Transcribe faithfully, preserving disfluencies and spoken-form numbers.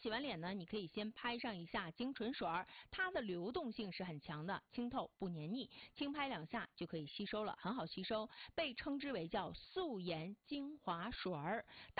洗完脸呢，你可以先拍上一下精纯水，它的流动性是很强的，清透不黏腻，轻拍两下就可以吸收了，很好吸收，被称之为叫素颜精华水。